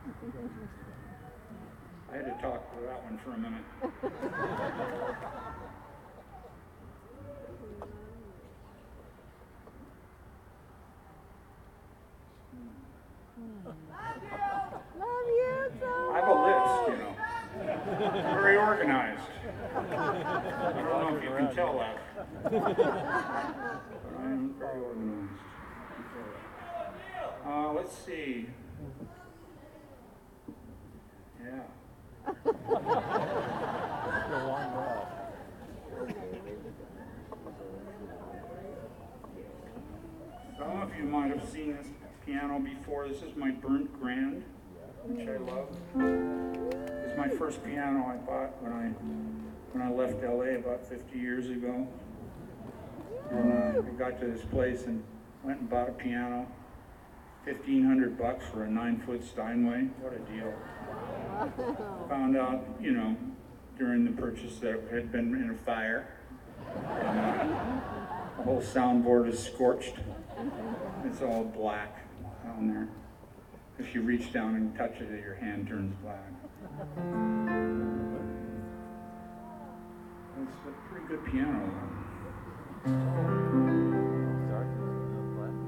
I had to talk to that one for a minute. Love you so I have a list, you know. Very organized. I don't know if you can tell that. But I am very organized. Let's see. Yeah. Some of you might have seen this piano before. This is my Burnt Grand, which I love. It's my first piano I bought when I left LA about 50 years ago. And I got to this place and went and bought a piano. $1,500 for a 9-foot Steinway. What a deal. Found out, you know, during the purchase that it had been in a fire. And, the whole soundboard is scorched. It's all black down there. If you reach down and touch it, your hand turns black. It's a pretty good piano, though.